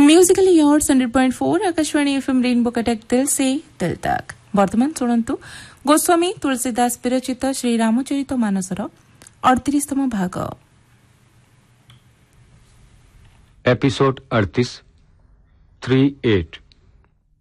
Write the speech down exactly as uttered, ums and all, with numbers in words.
Musically yours hundred point four Akashvani FM rainbow Cuttack दिल से दिल तक। वर्तमान शुणु गोस्वामी तुलसीदास विरचित श्री रामचरित मानसर अड़तीसतम भाग। एपिसोड अड़तीस थ्री एट।